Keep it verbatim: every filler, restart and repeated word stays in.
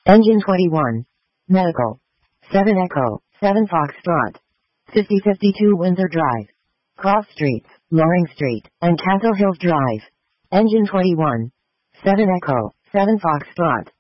Engine twenty-one. Medical. seven Echo, seven Foxtrot. fifty fifty-two Windsor Drive. Cross Streets, Loring Street, and Castle Hills Drive. Engine twenty-one. seven Echo, seven Foxtrot.